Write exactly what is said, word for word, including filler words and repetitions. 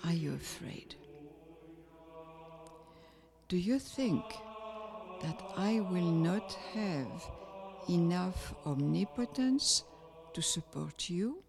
Are you afraid? Do you think that I will not have enough omnipotence to support you?